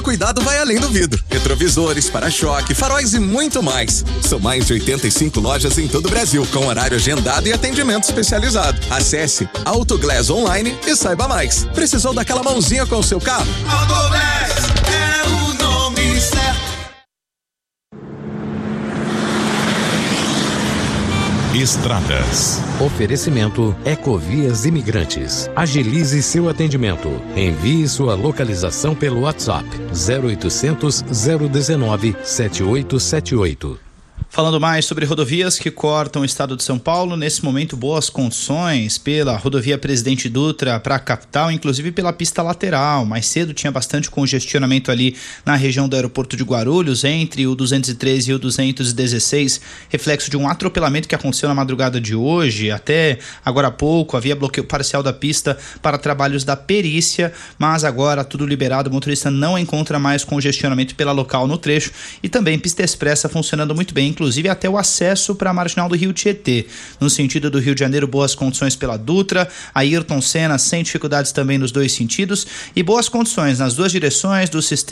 cuidado vai além do vidro. Retrovisores, para-choque, faróis e muito mais. São mais de 85 lojas em todo o Brasil, com horário agendado e atendimento especializado. Acesse Autoglass Online e saiba mais. Precisou daquela mãozinha com o seu carro? Autoglass é o nome certo. Estradas. Oferecimento Ecovias Imigrantes. Agilize seu atendimento. Envie sua localização pelo WhatsApp 0800 019 7878. Falando mais sobre rodovias que cortam o estado de São Paulo, nesse momento boas condições pela rodovia Presidente Dutra para a capital, inclusive pela pista lateral. Mais cedo tinha bastante congestionamento ali na região do aeroporto de Guarulhos, entre o 213 e o 216, reflexo de um atropelamento que aconteceu na madrugada de hoje. Até agora há pouco havia bloqueio parcial da pista para trabalhos da perícia, mas agora tudo liberado, o motorista não encontra mais congestionamento pela local no trecho e também pista expressa funcionando muito bem, inclusive até o acesso para a Marginal do Rio Tietê. No sentido do Rio de Janeiro, boas condições pela Dutra, a Ayrton Senna sem dificuldades também nos dois sentidos e boas condições nas duas direções do sistema